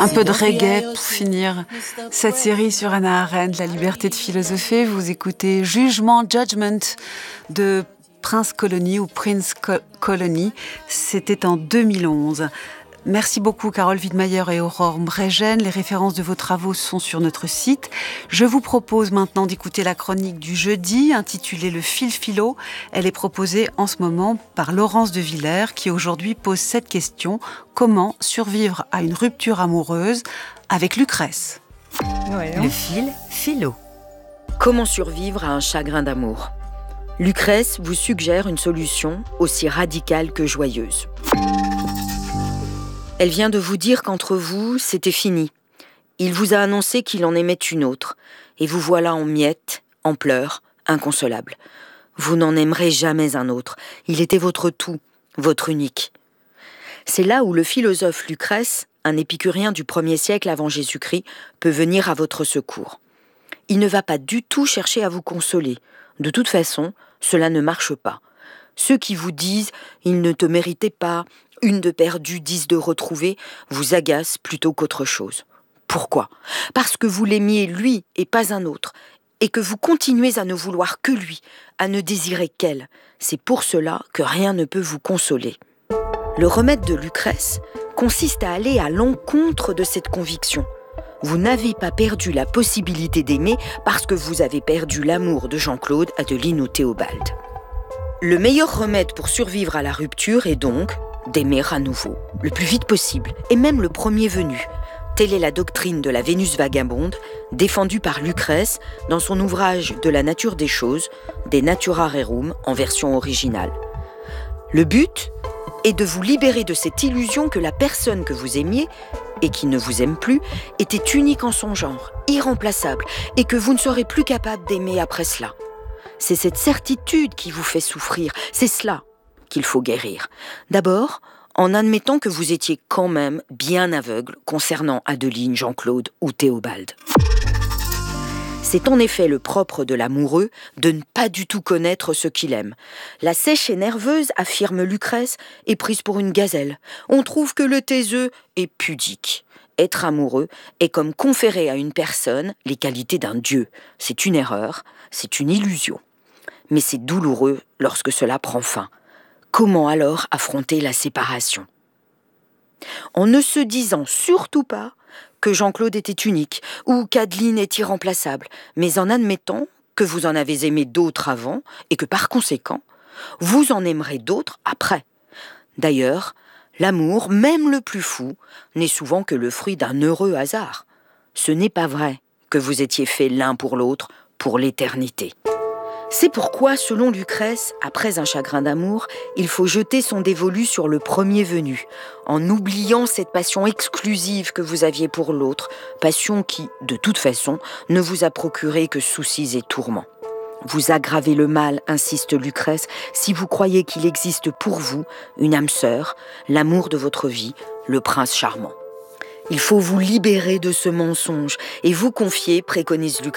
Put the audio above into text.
Un peu de reggae pour finir cette série sur Hannah Arendt, la liberté de philosopher. Vous écoutez Jugement de Prince Colony ou Prince Colony. C'était en 2011. Merci beaucoup Carole Widmayer et Aurore Mbregène. Les références de vos travaux sont sur notre site. Je vous propose maintenant d'écouter la chronique du jeudi intitulée Le fil philo. Elle est proposée en ce moment par Laurence de Villers qui aujourd'hui pose cette question: comment survivre à une rupture amoureuse avec Lucrèce? Le fil philo. Comment survivre à un chagrin d'amour? Lucrèce vous suggère une solution aussi radicale que joyeuse. Elle vient de vous dire qu'entre vous, c'était fini. Il vous a annoncé qu'il en aimait une autre, et vous voilà en miettes, en pleurs, inconsolable. Vous n'en aimerez jamais un autre. Il était votre tout, votre unique. C'est là où le philosophe Lucrèce, un épicurien du 1er siècle avant Jésus-Christ, peut venir à votre secours. Il ne va pas du tout chercher à vous consoler. De toute façon, cela ne marche pas. Ceux qui vous disent « il ne te méritait pas », une de perdue, 10 de retrouvée, vous agace plutôt qu'autre chose. Pourquoi ? Parce que vous l'aimiez lui et pas un autre, et que vous continuez à ne vouloir que lui, à ne désirer qu'elle. C'est pour cela que rien ne peut vous consoler. Le remède de Lucrèce consiste à aller à l'encontre de cette conviction. Vous n'avez pas perdu la possibilité d'aimer parce que vous avez perdu l'amour de Jean-Claude, Adeline ou Théobald. Le meilleur remède pour survivre à la rupture est donc d'aimer à nouveau, le plus vite possible, et même le premier venu. Telle est la doctrine de la Vénus vagabonde, défendue par Lucrèce dans son ouvrage De la nature des choses, De Natura Rerum, en version originale. Le but est de vous libérer de cette illusion que la personne que vous aimiez, et qui ne vous aime plus, était unique en son genre, irremplaçable, et que vous ne serez plus capable d'aimer après cela. C'est cette certitude qui vous fait souffrir, c'est cela qu'il faut guérir. D'abord, en admettant que vous étiez quand même bien aveugle concernant Adeline, Jean-Claude ou Théobald. C'est en effet le propre de l'amoureux de ne pas du tout connaître ce qu'il aime. La sèche et nerveuse, affirme Lucrèce, est prise pour une gazelle. On trouve que le taiseux est pudique. Être amoureux est comme conférer à une personne les qualités d'un dieu. C'est une erreur, c'est une illusion. Mais c'est douloureux lorsque cela prend fin. Comment alors affronter la séparation ? En ne se disant surtout pas que Jean-Claude était unique ou qu'Adeline est irremplaçable, mais en admettant que vous en avez aimé d'autres avant et que par conséquent, vous en aimerez d'autres après. D'ailleurs, l'amour, même le plus fou, n'est souvent que le fruit d'un heureux hasard. Ce n'est pas vrai que vous étiez faits l'un pour l'autre pour l'éternité. C'est pourquoi, selon Lucrèce, après un chagrin d'amour, il faut jeter son dévolu sur le premier venu, en oubliant cette passion exclusive que vous aviez pour l'autre, passion qui, de toute façon, ne vous a procuré que soucis et tourments. Vous aggravez le mal, insiste Lucrèce, si vous croyez qu'il existe pour vous une âme sœur, l'amour de votre vie, le prince charmant. Il faut vous libérer de ce mensonge et vous confier, préconise Lucrèce,